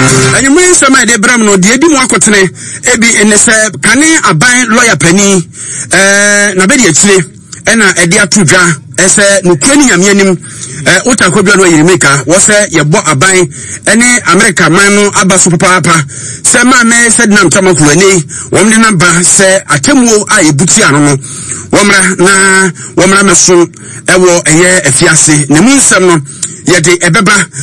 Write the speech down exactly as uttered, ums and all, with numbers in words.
And you mean some de bram no de di mo akotene e bi ene se kane aban lawyer pani eh na be de akire e na e de atodwa e se no kwani nyame anim eh otakodwa no yiremeka wo se ye bo aban ene America man no aba so papa papa se ma me se na ntamakuru ani wo mde na ba se atemuo a ebuti ano no womra na womra meso ewo eye afiase ne mu nsem no yede ebeba